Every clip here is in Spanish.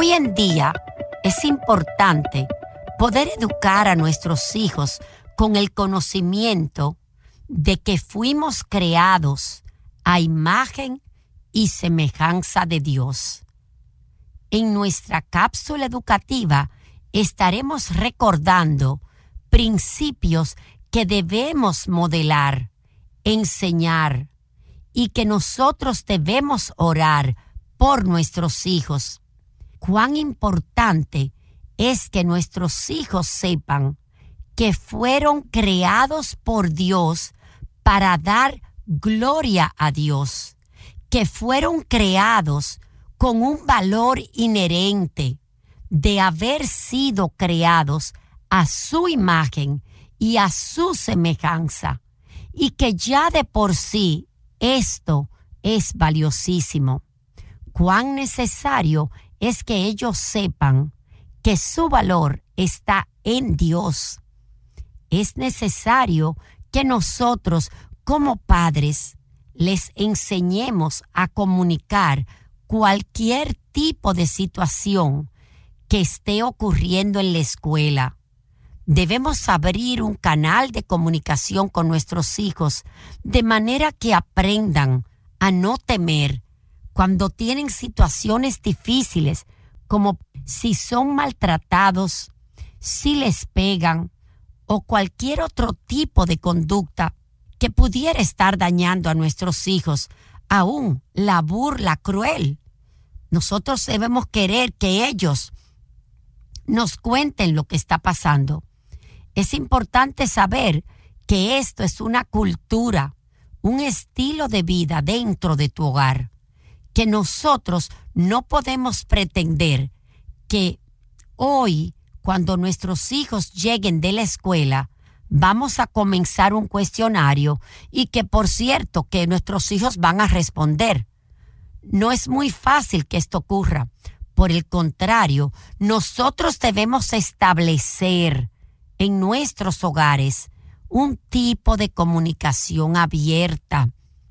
Hoy en día es importante poder educar a nuestros hijos con el conocimiento de que fuimos creados a imagen y semejanza de Dios. En nuestra cápsula educativa estaremos recordando principios que debemos modelar, enseñar y que nosotros debemos orar por nuestros hijos. Cuán importante es que nuestros hijos sepan que fueron creados por Dios para dar gloria a Dios, que fueron creados con un valor inherente de haber sido creados a su imagen y a su semejanza, y que ya de por sí esto es valiosísimo. Cuán necesario es que ellos sepan que su valor está en Dios. Es necesario que nosotros, como padres, les enseñemos a comunicar cualquier tipo de situación que esté ocurriendo en la escuela. Debemos abrir un canal de comunicación con nuestros hijos de manera que aprendan a no temer cuando tienen situaciones difíciles, como si son maltratados, si les pegan o cualquier otro tipo de conducta que pudiera estar dañando a nuestros hijos, aún la burla cruel. Nosotros debemos querer que ellos nos cuenten lo que está pasando. Es importante saber que esto es una cultura, un estilo de vida dentro de tu hogar, que nosotros no podemos pretender que hoy, cuando nuestros hijos lleguen de la escuela, vamos a comenzar un cuestionario y que, por cierto, que nuestros hijos van a responder. No es muy fácil que esto ocurra. Por el contrario, nosotros debemos establecer en nuestros hogares un tipo de comunicación abierta.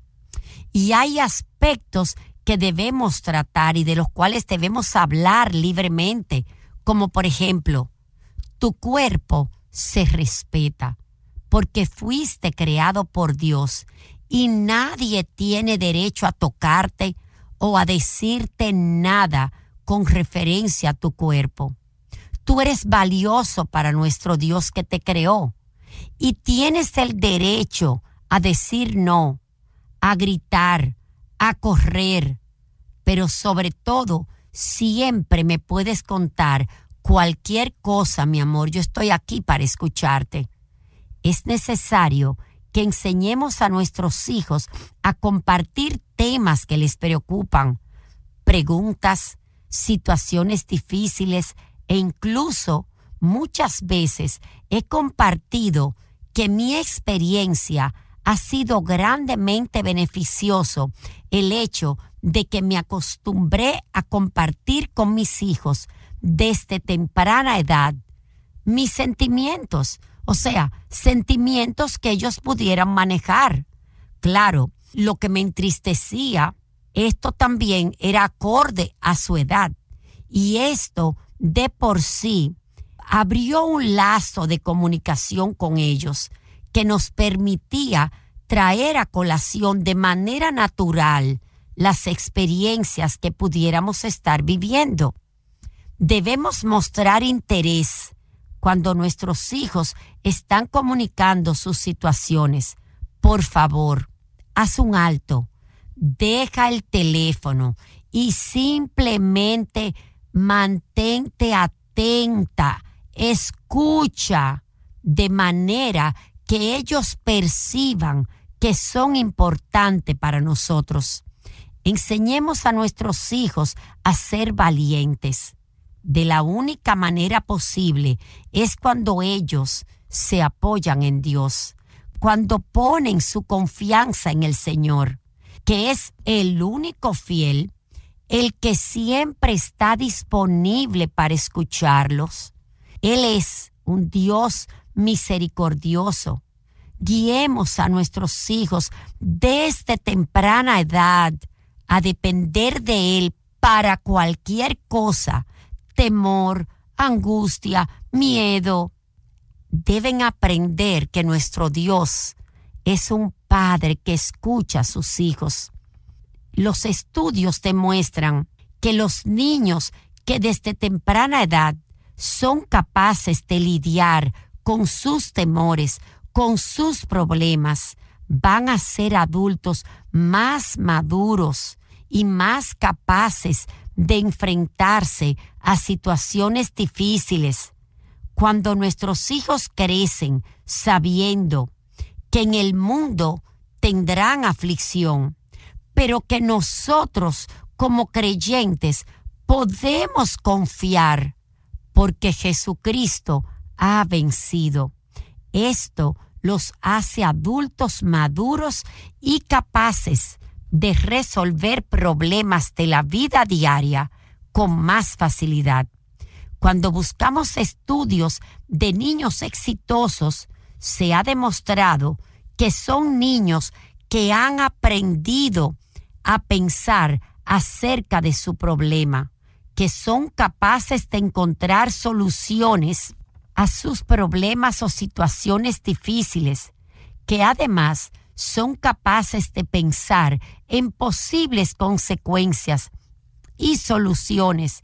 Y hay aspectos que debemos tratar y de los cuales debemos hablar libremente, como por ejemplo, tu cuerpo se respeta porque fuiste creado por Dios y nadie tiene derecho a tocarte o a decirte nada con referencia a tu cuerpo. Tú eres valioso para nuestro Dios que te creó y tienes el derecho a decir no, a gritar, a correr, pero sobre todo siempre me puedes contar cualquier cosa, mi amor. Yo estoy aquí para escucharte. Es necesario que enseñemos a nuestros hijos a compartir temas que les preocupan, preguntas, situaciones difíciles e incluso muchas veces he compartido que mi experiencia ha sido grandemente beneficioso el hecho de que me acostumbré a compartir con mis hijos desde temprana edad mis sentimientos, o sea, sentimientos que ellos pudieran manejar. Claro, lo que me entristecía, esto también era acorde a su edad, y esto de por sí abrió un lazo de comunicación con ellos que nos permitía traer a colación de manera natural las experiencias que pudiéramos estar viviendo. Debemos mostrar interés cuando nuestros hijos están comunicando sus situaciones. Por favor, haz un alto, deja el teléfono y simplemente mantente atenta, escucha, de manera que ellos perciban que son importantes para nosotros. Enseñemos a nuestros hijos a ser valientes. De la única manera posible es cuando ellos se apoyan en Dios, cuando ponen su confianza en el Señor, que es el único fiel, el que siempre está disponible para escucharlos. Él es un Dios misericordioso. Guiemos a nuestros hijos desde temprana edad a depender de Él para cualquier cosa temor, angustia, miedo. Deben aprender que nuestro Dios es un Padre que escucha a sus hijos. Los estudios demuestran que los niños que desde temprana edad son capaces de lidiar con sus temores, con sus problemas, van a ser adultos más maduros y más capaces de enfrentarse a situaciones difíciles. Cuando nuestros hijos crecen sabiendo que en el mundo tendrán aflicción, pero que nosotros como creyentes podemos confiar porque Jesucristo ha vencido. Esto los hace adultos maduros y capaces de resolver problemas de la vida diaria con más facilidad. Cuando buscamos estudios de niños exitosos, se ha demostrado que son niños que han aprendido a pensar acerca de su problema, que son capaces de encontrar soluciones a sus problemas o situaciones difíciles, que además son capaces de pensar en posibles consecuencias y soluciones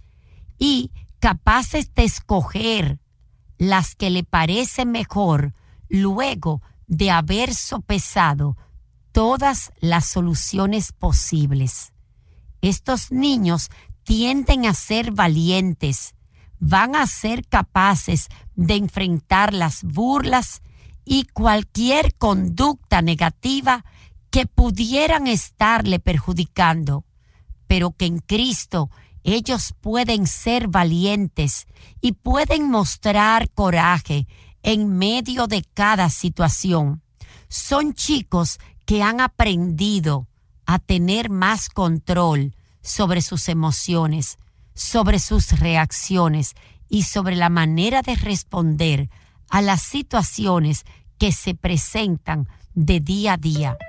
y capaces de escoger las que le parecen mejor luego de haber sopesado todas las soluciones posibles. Estos niños tienden a ser valientes, van a ser capaces de enfrentar las burlas y cualquier conducta negativa que pudieran estarle perjudicando, pero que en Cristo ellos pueden ser valientes y pueden mostrar coraje en medio de cada situación. Son chicos que han aprendido a tener más control sobre sus emociones, sobre sus reacciones y sobre la manera de responder a las situaciones que se presentan de día a día.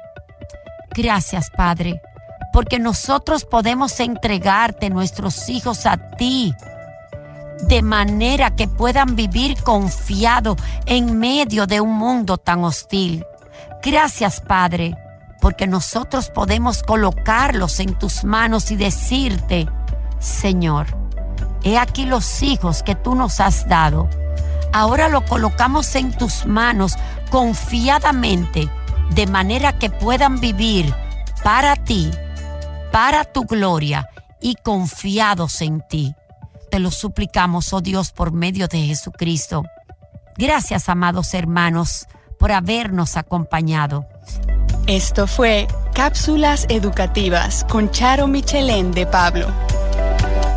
Gracias, Padre, porque nosotros podemos entregarte nuestros hijos a ti, de manera que puedan vivir confiado en medio de un mundo tan hostil. Gracias, Padre, porque nosotros podemos colocarlos en tus manos y decirte: Señor, he aquí los hijos que tú nos has dado. Ahora lo colocamos en tus manos confiadamente, de manera que puedan vivir para ti, para tu gloria y confiados en ti. Te lo suplicamos, oh Dios, por medio de Jesucristo. Gracias, amados hermanos, por habernos acompañado. Esto fue Cápsulas Educativas con Charo Michelén de Pablo.